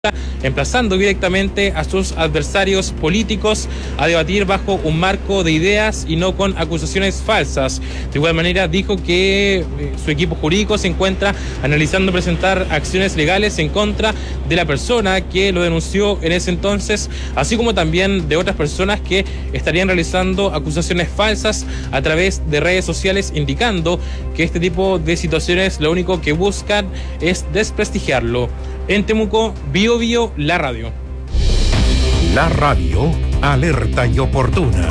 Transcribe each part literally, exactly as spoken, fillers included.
emplazando directamente a sus adversarios políticos a debatir bajo un marco de ideas y no con acusaciones falsas. De igual manera dijo que eh, su equipo jurídico se encuentra analizando presentar acciones legales en contra de la persona que lo denunció en ese entonces, así como también de otras personas que estarían realizando acusaciones falsas a través de redes sociales, indicando que este tipo de situaciones lo único que buscan es desprestigiarlo. En Temuco, Bio Bio, la radio. La radio, alerta y oportuna.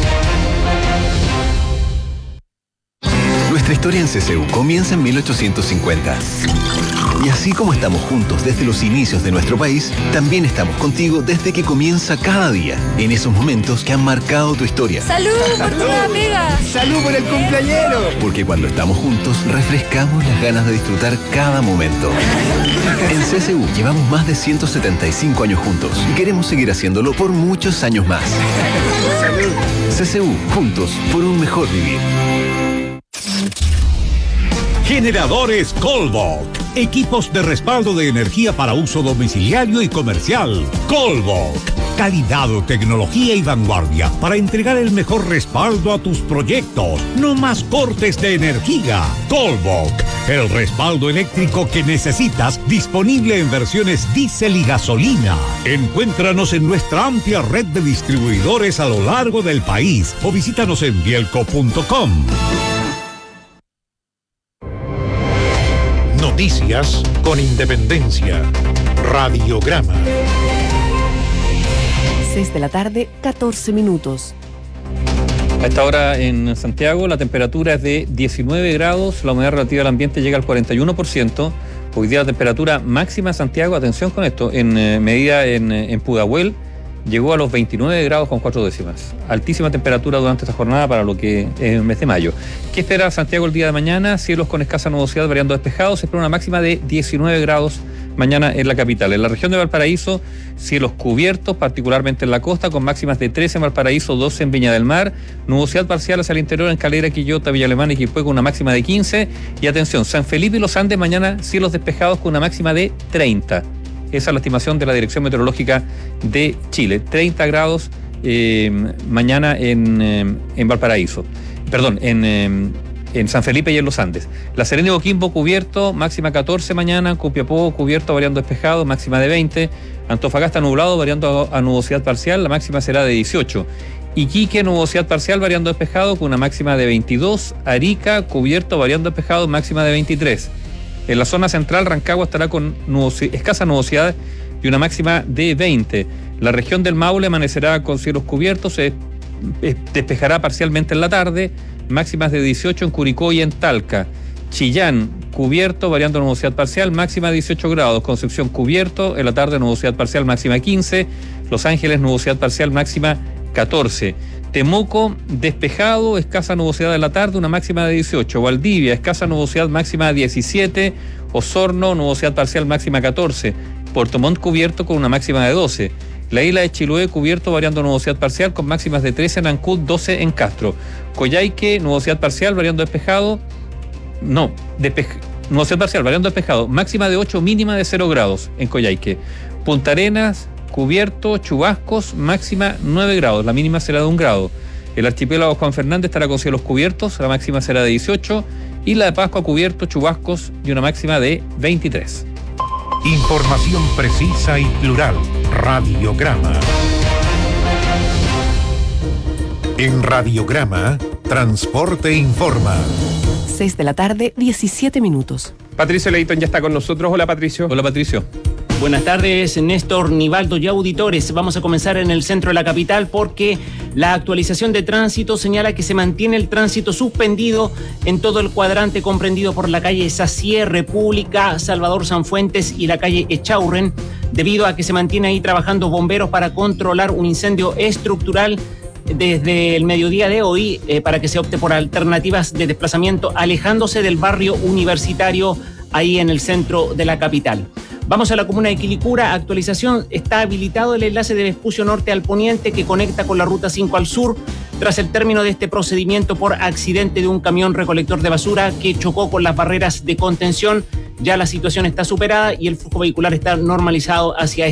Nuestra historia en C C U comienza en mil ochocientos cincuenta. Y así como estamos juntos desde los inicios de nuestro país, también estamos contigo desde que comienza cada día, en esos momentos que han marcado tu historia. ¡Salud por tu nueva pega! ¡Salud por el cumpleañero! Porque cuando estamos juntos, refrescamos las ganas de disfrutar cada momento. En C C U llevamos más de ciento setenta y cinco años juntos y queremos seguir haciéndolo por muchos años más. ¡Salud! C C U, juntos por un mejor vivir. Generadores Colbok. Equipos de respaldo de energía para uso domiciliario y comercial. Colbok. Calidad, tecnología y vanguardia para entregar el mejor respaldo a tus proyectos. No más cortes de energía. Colbok. El respaldo eléctrico que necesitas, disponible en versiones diésel y gasolina. Encuéntranos en nuestra amplia red de distribuidores a lo largo del país o visítanos en bielco punto com. Noticias con independencia. Radiograma. seis de la tarde, catorce minutos. A esta hora en Santiago la temperatura es de diecinueve grados, la humedad relativa del ambiente llega al cuarenta y uno por ciento. Hoy día la temperatura máxima en Santiago, atención con esto, en eh, medida en, en Pudahuel, llegó a los veintinueve grados con cuatro décimas. Altísima temperatura durante esta jornada para lo que es el mes de mayo. ¿Qué espera Santiago el día de mañana? Cielos con escasa nubosidad variando despejados. Se espera una máxima de diecinueve grados mañana en la capital. En la región de Valparaíso, cielos cubiertos, particularmente en la costa, con máximas de trece en Valparaíso, doce en Viña del Mar. Nubosidad parcial hacia el interior en Calera, Quillota, Villa Alemana y Quilpué con una máxima de quince. Y atención, San Felipe y Los Andes mañana cielos despejados con una máxima de treinta. Esa es la estimación de la Dirección Meteorológica de Chile. treinta grados eh, mañana en, eh, en Valparaíso. Perdón, en, eh, en San Felipe y en Los Andes. La Serena y Coquimbo cubierto, máxima catorce mañana. Copiapó cubierto, variando despejado, máxima de veinte. Antofagasta nublado, variando a, a nubosidad parcial, la máxima será de dieciocho. Iquique, nubosidad parcial, variando despejado, con una máxima de veintidós. Arica, cubierto, variando despejado, máxima de veintitrés. En la zona central, Rancagua estará con nubosidad, escasa nubosidad y una máxima de veinte. La región del Maule amanecerá con cielos cubiertos, se despejará parcialmente en la tarde, máximas de dieciocho en Curicó y en Talca. Chillán, cubierto, variando nubosidad parcial, máxima de dieciocho grados. Concepción, cubierto, en la tarde nubosidad parcial, máxima quince. Los Ángeles, nubosidad parcial, máxima catorce. Temuco, despejado, escasa nubosidad en la tarde, una máxima de dieciocho. Valdivia, escasa nubosidad, máxima de diecisiete. Osorno, nubosidad parcial, máxima catorce. Puerto Montt, cubierto con una máxima de doce. La isla de Chiloé, cubierto, variando nubosidad parcial, con máximas de trece en Ancud, doce en Castro. Coyhaique, nubosidad parcial, variando despejado. No, despe... nubosidad parcial, variando despejado, máxima de ocho, mínima de cero grados en Coyhaique. Punta Arenas, cubierto, chubascos, máxima nueve grados, la mínima será de un grado. El archipiélago Juan Fernández estará con cielos cubiertos, la máxima será de dieciocho. Isla de Pascua, cubierto, chubascos y una máxima de veintitrés. Información precisa y plural. Radiograma. En Radiograma, Transporte Informa. seis de la tarde, diecisiete minutos. Patricio Leighton ya está con nosotros. Hola, Patricio. Hola, Patricio. Buenas tardes, Néstor, Nivaldo y auditores. Vamos a comenzar en el centro de la capital porque la actualización de tránsito señala que se mantiene el tránsito suspendido en todo el cuadrante comprendido por la calle Sacié, República, Salvador Sanfuentes y la calle Echaurren, debido a que se mantiene ahí trabajando bomberos para controlar un incendio estructural desde el mediodía de hoy, eh, para que se opte por alternativas de desplazamiento alejándose del barrio universitario ahí en el centro de la capital. Vamos a la comuna de Quilicura. Actualización: está habilitado el enlace de Vespucio Norte al poniente que conecta con la ruta cinco al sur tras el término de este procedimiento por accidente de un camión recolector de basura que chocó con las barreras de contención ya la situación está superada y el flujo vehicular está normalizado hacia